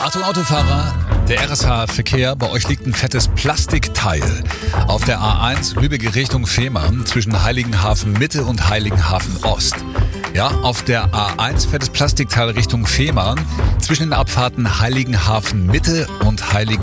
Achtung Autofahrer, der RSH-Verkehr, bei euch liegt ein fettes Plastikteil auf der A1 Lübeck Richtung Fehmarn zwischen Heiligenhafen Mitte und Heiligenhafen Ost. Ja, auf der A1 fettes Plastikteil Richtung Fehmarn zwischen den Abfahrten Heiligenhafen Mitte und Heiligenhafen